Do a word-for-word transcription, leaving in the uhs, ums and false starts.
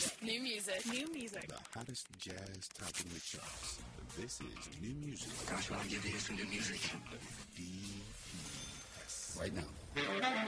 music. New music. New music. The hottest jazz topping the charts. This is New Music. Gosh, I want to give you some new music. D P S. Right now.